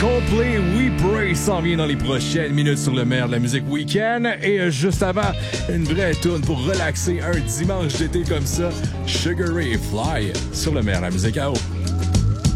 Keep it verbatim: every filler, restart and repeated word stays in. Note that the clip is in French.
Coldplay, We Pray s'en vient dans les prochaines minutes sur le maire de la musique week-end. Et euh, juste avant, une vraie toune pour relaxer un dimanche d'été comme ça, Sugar Ray Fly sur le maire de la musique à eau.